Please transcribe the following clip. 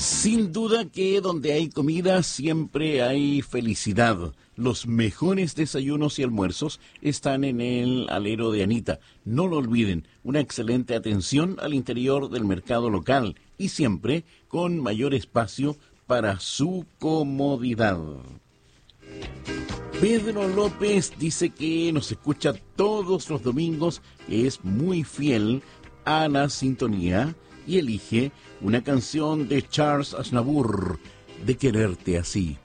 Sin duda que donde hay comida siempre hay felicidad. Los mejores desayunos y almuerzos están en el alero de Anita. No lo olviden, una excelente atención al interior del mercado local y siempre con mayor espacio para su comodidad. Pedro López dice que nos escucha todos los domingos, que es muy fiel a la sintonía y elige una canción de Charles Aznavour, De quererte así.